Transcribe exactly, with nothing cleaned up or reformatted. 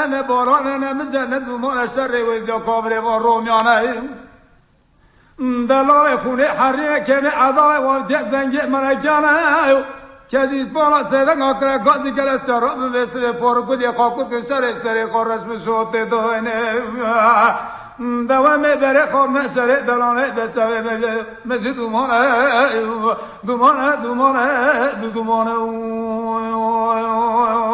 نه نه باران نه مزه نه دومان شر ویزا کابره و رومیانه دلال خونه حریه که می عذاب و زنگی منکانه کجیز بالا سیدن آکره گازی که استراب بسه پارکودی خاکود که شر سری خورش مشوته دوینه دوامه بره خواب نشره دلانه بچه مجی دومانه دومانه دومانه دومانه